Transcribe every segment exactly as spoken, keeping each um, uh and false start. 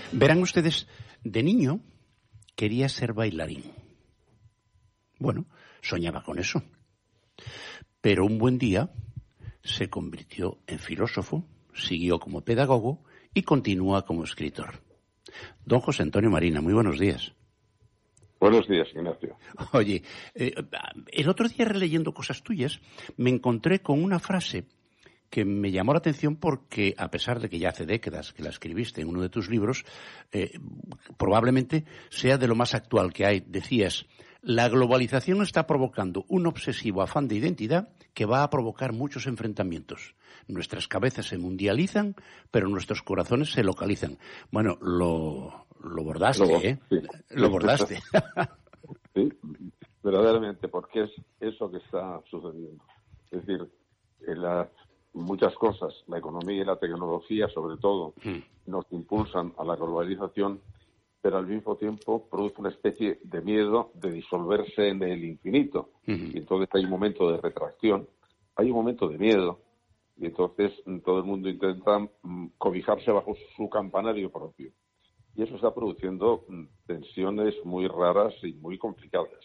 Verán ustedes, de niño quería ser bailarín. Bueno, soñaba con eso. Pero un buen día se convirtió en filósofo, siguió como pedagogo y continúa como escritor. Don José Antonio Marina, muy buenos días. Buenos días, Ignacio. Oye, eh, el otro día releyendo cosas tuyas me encontré con una frase que me llamó la atención porque, a pesar de que ya hace décadas que la escribiste en uno de tus libros, eh, probablemente sea de lo más actual que hay. Decías, la globalización está provocando un obsesivo afán de identidad que va a provocar muchos enfrentamientos. Nuestras cabezas se mundializan, pero nuestros corazones se localizan. Bueno, lo, lo bordaste, Lo, ¿eh? Sí. Lo bordaste. Sí, verdaderamente, porque es eso que está sucediendo. Es decir, en las muchas cosas, la economía y la tecnología, sobre todo, mm. nos impulsan a la globalización, pero al mismo tiempo produce una especie de miedo de disolverse en el infinito. Mm. Y entonces hay un momento de retracción, hay un momento de miedo, y entonces todo el mundo intenta mm, cobijarse bajo su campanario propio. Y eso está produciendo mm, tensiones muy raras y muy complicadas.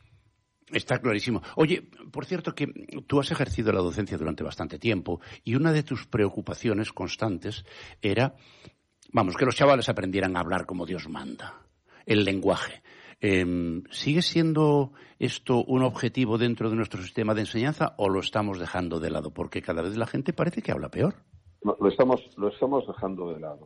Está clarísimo. Oye, por cierto que tú has ejercido la docencia durante bastante tiempo y una de tus preocupaciones constantes era, vamos, que los chavales aprendieran a hablar como Dios manda, el lenguaje. Eh, ¿Sigue siendo esto un objetivo dentro de nuestro sistema de enseñanza o lo estamos dejando de lado? Porque cada vez la gente parece que habla peor. No, lo estamos, lo estamos dejando de lado.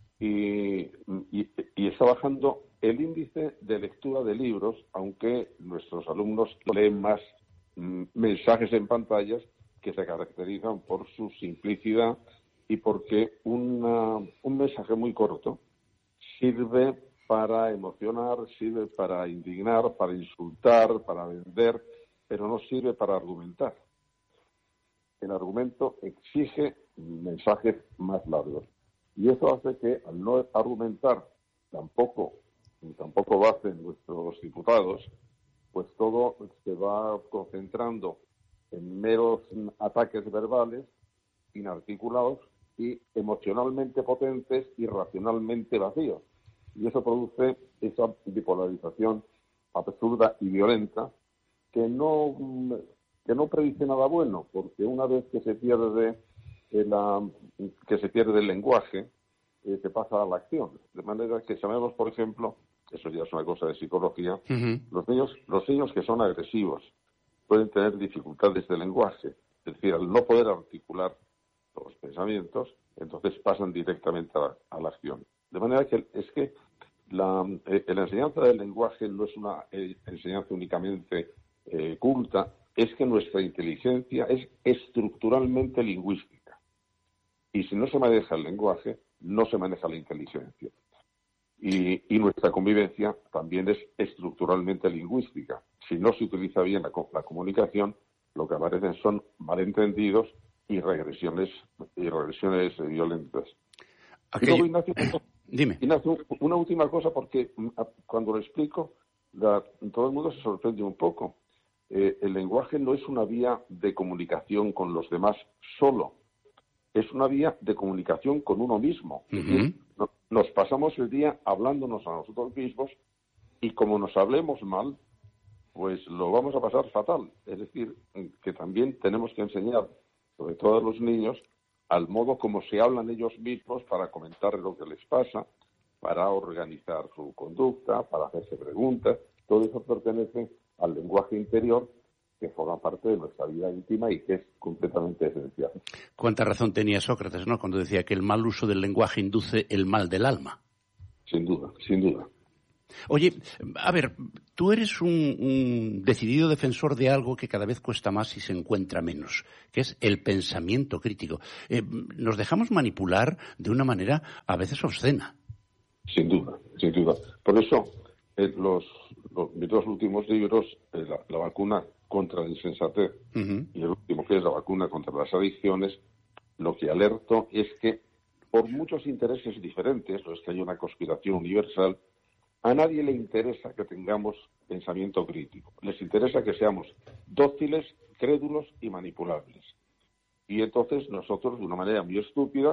Y, y, y está bajando el índice de lectura de libros, aunque nuestros alumnos leen más mm, mensajes en pantallas que se caracterizan por su simplicidad y porque una, un mensaje muy corto sirve para emocionar, sirve para indignar, para insultar, para vender, pero no sirve para argumentar. El argumento exige mensajes más largos. Y eso hace que, al no argumentar tampoco, tampoco lo hacen nuestros diputados, pues todo se va concentrando en meros ataques verbales, inarticulados y emocionalmente potentes y racionalmente vacíos. Y eso produce esa bipolarización absurda y violenta que no, que no predice nada bueno, porque una vez que se pierde La, que se pierde el lenguaje, eh, se pasa a la acción. De manera que sabemos, por ejemplo, eso ya es una cosa de psicología, uh-huh. los niños los niños que son agresivos pueden tener dificultades de lenguaje, es decir, al no poder articular los pensamientos, entonces pasan directamente a la, a la acción. De manera que es que la, eh, la enseñanza del lenguaje no es una eh, enseñanza únicamente eh, culta, es que nuestra inteligencia es estructuralmente lingüística. Y si no se maneja el lenguaje, no se maneja la inteligencia. Y, y nuestra convivencia también es estructuralmente lingüística. Si no se utiliza bien la, la comunicación, lo que aparecen son malentendidos y regresiones, y regresiones violentas. Aquello... Y luego, Ignacio, Dime. Ignacio, una última cosa, porque cuando lo explico, la, todo el mundo se sorprende un poco. Eh, el lenguaje no es una vía de comunicación con los demás solo. Es una vía de comunicación con uno mismo. Uh-huh. Es decir, no, nos pasamos el día hablándonos a nosotros mismos y como nos hablemos mal, pues lo vamos a pasar fatal. Es decir, que también tenemos que enseñar, sobre todo a los niños, al modo como se hablan ellos mismos para comentar lo que les pasa, para organizar su conducta, para hacerse preguntas. Todo eso pertenece al lenguaje interior, que forma parte de nuestra vida íntima y que es completamente esencial. Cuánta razón tenía Sócrates, ¿no?, cuando decía que el mal uso del lenguaje induce el mal del alma. Sin duda, sin duda. Oye, a ver, tú eres un, un decidido defensor de algo que cada vez cuesta más y se encuentra menos, que es el pensamiento crítico. Eh, nos dejamos manipular de una manera a veces obscena. Sin duda, sin duda. Por eso, eh, los, los, mis dos últimos libros, eh, la, la vacuna contra la insensatez uh-huh. y el último, que es la vacuna contra las adicciones, lo que alerto es que por muchos intereses diferentes, no es que haya una conspiración universal, a nadie le interesa que tengamos pensamiento crítico. Les interesa que seamos dóciles, crédulos y manipulables. Y entonces nosotros, de una manera muy estúpida,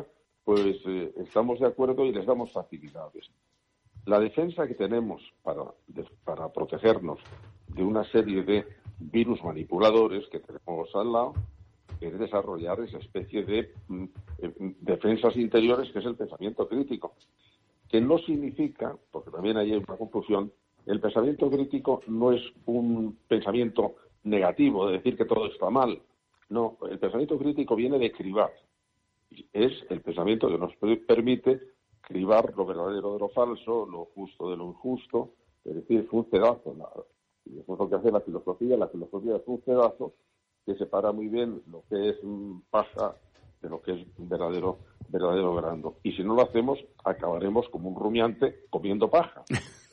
pues eh, estamos de acuerdo y les damos facilidades. La defensa que tenemos para, de, para protegernos de una serie de virus manipuladores que tenemos al lado es desarrollar esa especie de mm, defensas interiores que es el pensamiento crítico, que no significa, porque también ahí hay una confusión, el pensamiento crítico no es un pensamiento negativo, de decir que todo está mal. No, el pensamiento crítico viene de cribar. Es el pensamiento que nos permite cribar lo verdadero de lo falso, lo justo de lo injusto, es decir, es un pedazo. Y eso es lo que hace la filosofía. La filosofía es un pedazo que separa muy bien lo que es paja de lo que es verdadero, verdadero grano. Y si no lo hacemos, acabaremos como un rumiante comiendo paja.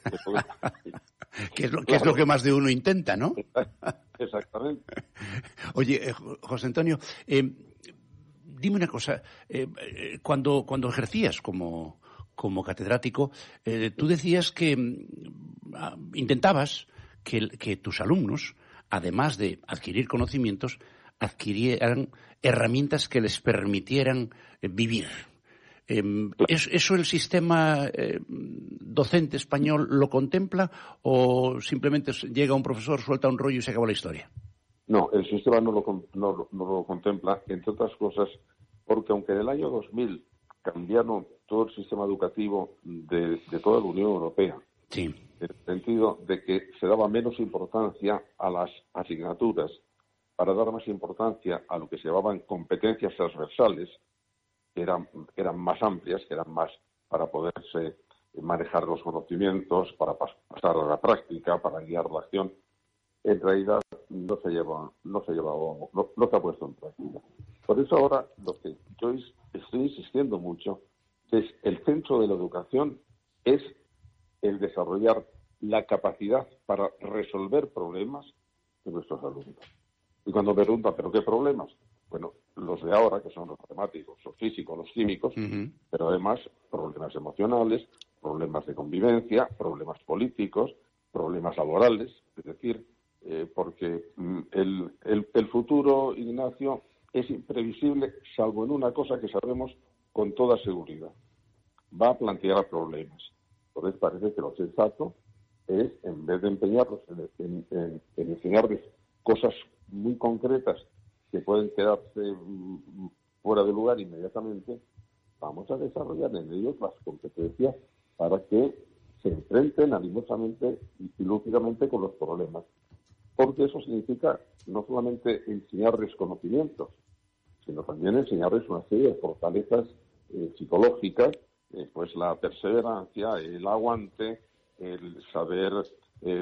¿Qué es, lo, claro. ¿Qué es lo que más de uno intenta, no? Exactamente. Oye, eh, José Antonio, eh, dime una cosa. Eh, cuando, cuando ejercías como, como catedrático, eh, tú decías que eh, intentabas que, que tus alumnos, además de adquirir conocimientos, adquirieran herramientas que les permitieran eh, vivir. Eh, ¿es, ¿Eso el sistema eh, docente español lo contempla o simplemente llega un profesor, suelta un rollo y se acabó la historia? No, el sistema no lo, no, no lo contempla, entre otras cosas, porque aunque en el año dos mil cambiaron todo el sistema educativo de, de toda la Unión Europea, sí, en el sentido de que se daba menos importancia a las asignaturas para dar más importancia a lo que se llamaban competencias transversales, que eran, eran más amplias, que eran más para poderse manejar los conocimientos, para pasar a la práctica, para guiar la acción. En realidad no se lleva, no se lleva, no, no se ha puesto en práctica. Por eso ahora lo que yo estoy insistiendo mucho es el centro de la educación es el desarrollar la capacidad para resolver problemas de nuestros alumnos. Y cuando me preguntan, ¿pero qué problemas? Bueno, los de ahora, que son los matemáticos, los físicos, los químicos, uh-huh. pero además problemas emocionales, problemas de convivencia, problemas políticos, problemas laborales, es decir, eh, porque mm, el, el, el futuro, Ignacio, es imprevisible, salvo en una cosa que sabemos con toda seguridad. Va a plantear problemas. Entonces parece que lo sensato es, en vez de empeñarnos en, en, en, en enseñarles cosas muy concretas que pueden quedarse mm, fuera de lugar inmediatamente, vamos a desarrollar en ellos las competencias para que se enfrenten animosamente y lúcidamente con los problemas. Porque eso significa no solamente enseñarles conocimientos, sino también enseñarles una serie de fortalezas eh, psicológicas, eh, pues la perseverancia, el aguante, el saber eh,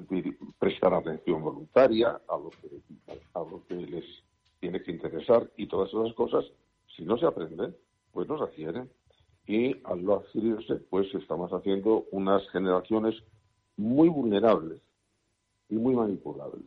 prestar atención voluntaria a lo que, a lo que les tiene que interesar, y todas esas cosas, si no se aprenden, pues no se adquieren. Y al no adquirirse, pues estamos haciendo unas generaciones muy vulnerables y muy manipulables.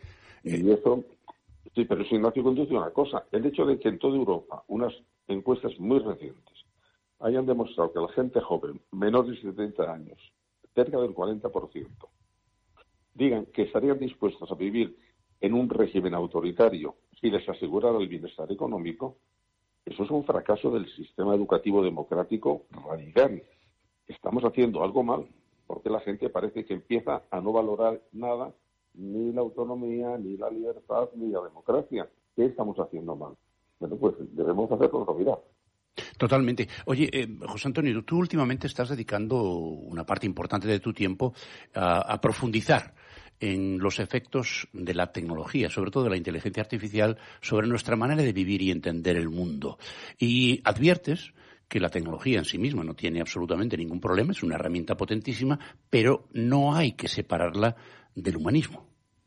Y eso, sí, pero eso, Ignacio, conduce a una cosa. El hecho de que en toda Europa unas encuestas muy recientes hayan demostrado que la gente joven, menor de setenta años, cerca del cuarenta por ciento, digan que estarían dispuestos a vivir en un régimen autoritario si les asegurara el bienestar económico, eso es un fracaso del sistema educativo democrático radical. Estamos haciendo algo mal, porque la gente parece que empieza a no valorar nada, ni la autonomía, ni la libertad, ni la democracia. ¿Qué estamos haciendo mal? Bueno, pues debemos hacerlo olvidar. Totalmente. Oye, eh, José Antonio, tú últimamente estás dedicando una parte importante de tu tiempo a, a profundizar en los efectos de la tecnología, sobre todo de la inteligencia artificial, sobre nuestra manera de vivir y entender el mundo. Y adviertes que la tecnología en sí misma no tiene absolutamente ningún problema, es una herramienta potentísima, pero no hay que separarla del humanismo.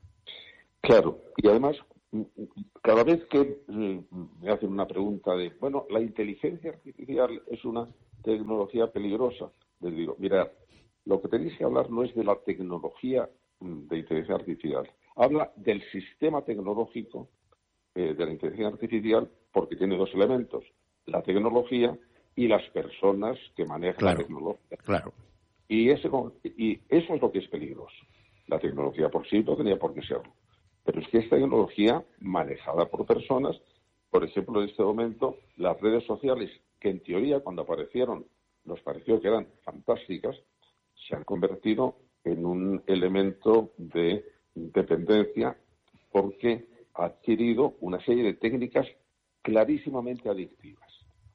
Claro, y además, cada vez que me hacen una pregunta de, bueno, la inteligencia artificial es una tecnología peligrosa, les digo, mirad, lo que tenéis que hablar no es de la tecnología de inteligencia artificial, habla del sistema tecnológico eh, de la inteligencia artificial, porque tiene dos elementos, la tecnología y las personas que manejan claro, la tecnología. Claro. Y, ese, y eso es lo que es peligroso. La tecnología por sí no tenía por qué serlo. Pero es que esta tecnología manejada por personas, por ejemplo, en este momento, las redes sociales que en teoría cuando aparecieron nos pareció que eran fantásticas, se han convertido en un elemento de dependencia porque ha adquirido una serie de técnicas clarísimamente adictivas.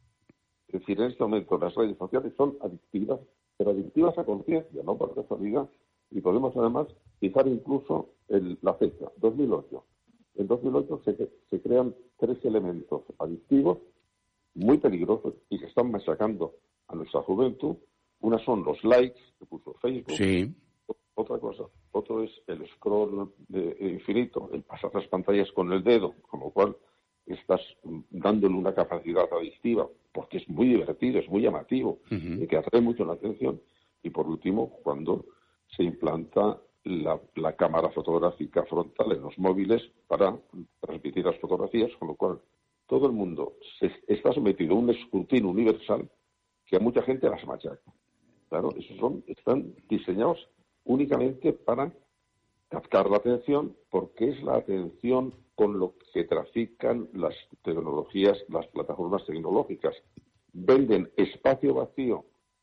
Es decir, en este momento las redes sociales son adictivas, pero adictivas a conciencia, no por casualidad. Y podemos además fijar incluso el, la fecha, dos mil ocho. En dos mil ocho se, se crean tres elementos adictivos muy peligrosos y que están machacando a nuestra juventud. Una son los likes que puso Facebook. Sí. Otra cosa, otro es el scroll de, de infinito, el pasar las pantallas con el dedo, con lo cual estás dándole una capacidad adictiva, porque es muy divertido, es muy llamativo, uh-huh. y que atrae mucho la atención. Y por último, cuando se implanta la, la cámara fotográfica frontal en los móviles para transmitir las fotografías, con lo cual todo el mundo se está sometido a un escrutinio universal que a mucha gente las machaca. Claro, esos son, están diseñados únicamente para captar la atención, porque es la atención con lo que trafican las tecnologías, las plataformas tecnológicas. Venden espacio vacío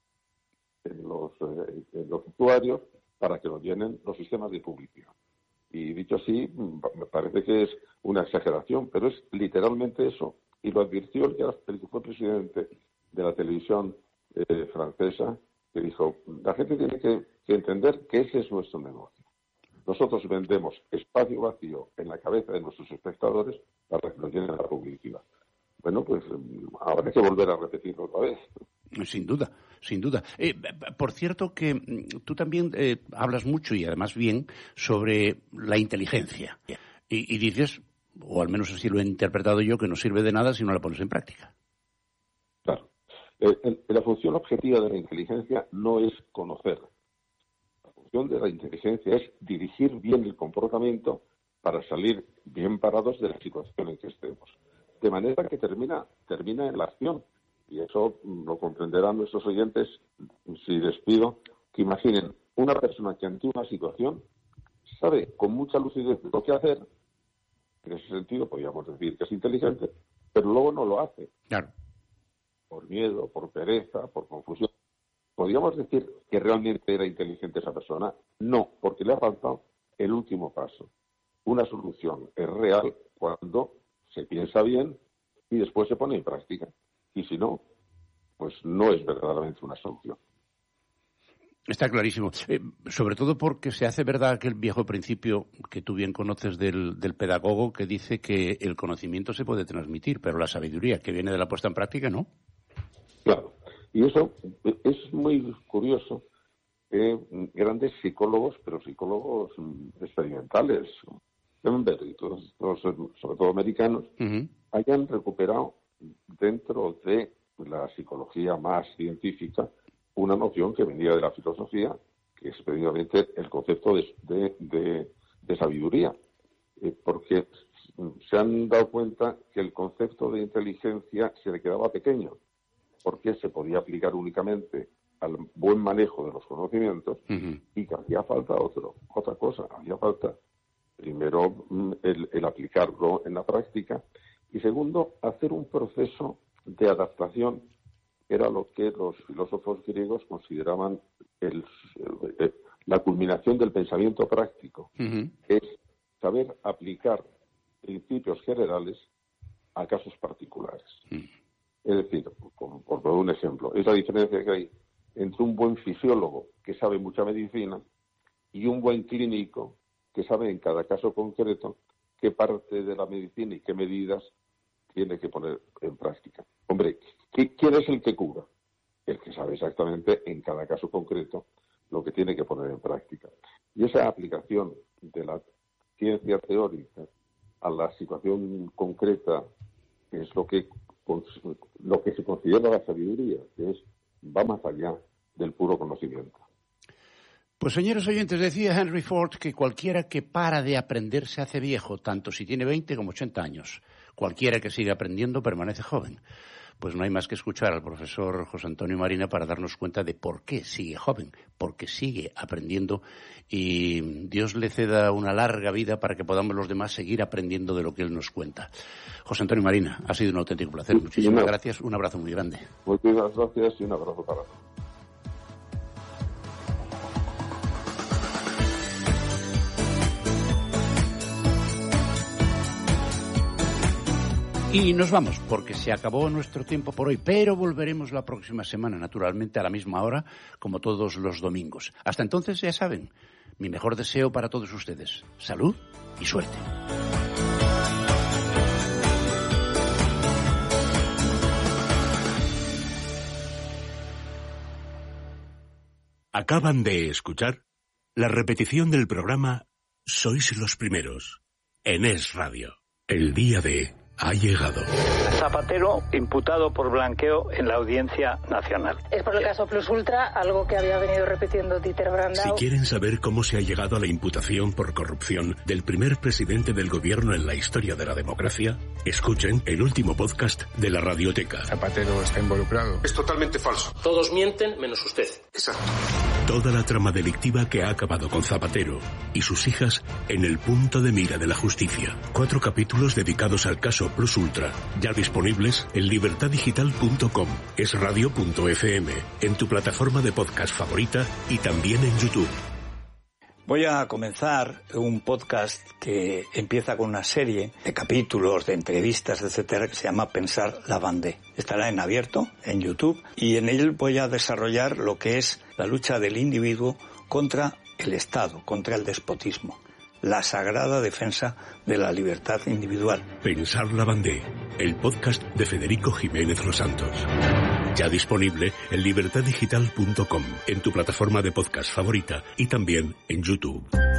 en los, eh, en los usuarios para que lo llenen los sistemas de publicidad. Y dicho así, me parece que es una exageración, pero es literalmente eso. Y lo advirtió el que, el que fue presidente de la televisión eh, francesa, que dijo, la gente tiene que, que entender que ese es nuestro negocio. Nosotros vendemos espacio vacío en la cabeza de nuestros espectadores para que lo llenen la publicidad. Bueno, pues habrá que volver a repetirlo otra vez. Sin duda, sin duda. Eh, por cierto que tú también eh, hablas mucho y además bien sobre la inteligencia. Y, y dices, o al menos así lo he interpretado yo, que no sirve de nada si no la pones en práctica. Claro. Eh, la función objetiva de la inteligencia no es conocer. La función de la inteligencia es dirigir bien el comportamiento para salir bien parados de la situación en que estemos. De manera que termina, termina en la acción. Y eso lo comprenderán nuestros oyentes si les pido que imaginen una persona que ante una situación sabe con mucha lucidez lo que hacer. En ese sentido podríamos decir que es inteligente, pero luego no lo hace. Claro. Por miedo, por pereza, por confusión. ¿Podríamos decir que realmente era inteligente esa persona? No, porque le ha faltado el último paso. Una solución es real cuando se piensa bien y después se pone en práctica. Y si no, pues no es verdaderamente una solución. Está clarísimo. Eh, sobre todo porque se hace verdad aquel viejo principio que tú bien conoces del, del pedagogo que dice que el conocimiento se puede transmitir, pero la sabiduría que viene de la puesta en práctica, ¿no? Claro. Y eso es muy curioso que grandes psicólogos, pero psicólogos experimentales, Denver y todos, todos, sobre todo americanos, uh-huh. hayan recuperado dentro de la psicología más científica una noción que venía de la filosofía, que es precisamente el concepto de, de, de, de sabiduría, eh, porque se han dado cuenta que el concepto de inteligencia se le quedaba pequeño, porque se podía aplicar únicamente al buen manejo de los conocimientos, uh-huh. y que hacía falta otro, otra cosa, hacía falta primero el, el aplicarlo en la práctica, y segundo, hacer un proceso de adaptación, que era lo que los filósofos griegos consideraban el, el, la culminación del pensamiento práctico, uh-huh. es saber aplicar principios generales a casos particulares. Uh-huh. Es decir, por, por poner un ejemplo, es la diferencia que hay entre un buen fisiólogo que sabe mucha medicina y un buen clínico que sabe en cada caso concreto qué parte de la medicina y qué medidas tiene que poner en práctica. Hombre, ¿quién es el que cura? El que sabe exactamente en cada caso concreto lo que tiene que poner en práctica. Y esa aplicación de la ciencia teórica a la situación concreta es lo que, lo que se considera la sabiduría, que es va más allá del puro conocimiento. Pues señores oyentes, decía Henry Ford que cualquiera que para de aprender se hace viejo, tanto si tiene veinte como ochenta años. Cualquiera que siga aprendiendo permanece joven. pues no hay más que escuchar al profesor José Antonio Marina para darnos cuenta de por qué sigue joven, porque sigue aprendiendo, y Dios le ceda una larga vida para que podamos los demás seguir aprendiendo de lo que él nos cuenta. José Antonio Marina, ha sido un auténtico placer. Muchísimas sí, gracias. Un abrazo muy grande. Muchísimas gracias y un abrazo para todos. Y nos vamos, porque se acabó nuestro tiempo por hoy, pero volveremos la próxima semana, naturalmente, a la misma hora, como todos los domingos. Hasta entonces, ya saben, mi mejor deseo para todos ustedes. Salud y suerte. Acaban de escuchar la repetición del programa Sois los Primeros, en Es Radio. El día de... ha llegado. Zapatero imputado por blanqueo en la Audiencia Nacional. Es por el caso Plus Ultra, algo que había venido repitiendo Dieter Brandau. Si quieren saber cómo se ha llegado a la imputación por corrupción del primer presidente del gobierno en la historia de la democracia, escuchen el último podcast de la Radioteca. Zapatero está involucrado. Es totalmente falso. Todos mienten menos usted. Exacto. Toda la trama delictiva que ha acabado con Zapatero y sus hijas en el punto de mira de la justicia. Cuatro capítulos dedicados al caso Plus Ultra, ya disponibles en libertad digital punto com, es radio punto efe eme, en tu plataforma de podcast favorita y también en YouTube. Voy a comenzar un podcast que empieza con una serie de capítulos, de entrevistas, etcétera, que se llama Pensar la Vendée. Estará en abierto, en YouTube, y en él voy a desarrollar lo que es la lucha del individuo contra el Estado, contra el despotismo. La sagrada defensa de la libertad individual. Pensar la Vendée, el podcast de Federico Jiménez Los Santos. Ya disponible en libertad digital punto com, en tu plataforma de podcast favorita y también en YouTube.